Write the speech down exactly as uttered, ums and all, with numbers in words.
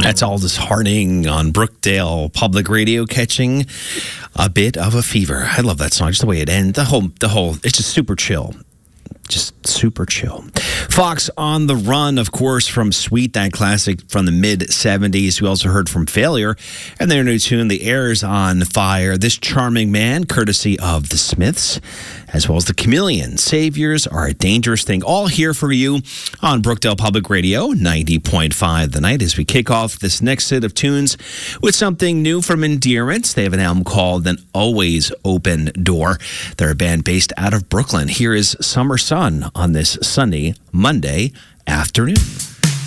That's all disheartening on Brookdale Public Radio, catching a bit of a fever. I love that song, just the way it ends. The whole, the whole, it's just super chill. Just super chill. Fox on the Run, of course, from Sweet, that classic from the mid-seventies. We also heard from Failure and their new tune, The Air's on Fire. This charming man, courtesy of the Smiths, as well as the Chameleons. Saviors Are a Dangerous Thing. All here for you on Brookdale Public Radio, ninety point five The Night, as we kick off this next set of tunes with something new from Endearments. They have an album called An Always Open Door. They're a band based out of Brooklyn. Here is Summer Sun on this sunny Monday afternoon.